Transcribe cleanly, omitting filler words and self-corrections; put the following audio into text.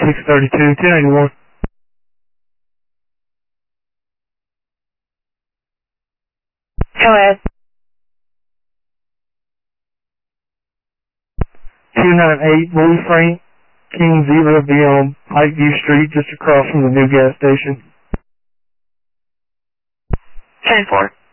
632, 1081. Go ahead. 298 Blue Frank King Zebra be on Pikeview Street, just across from the new gas station. 10-4.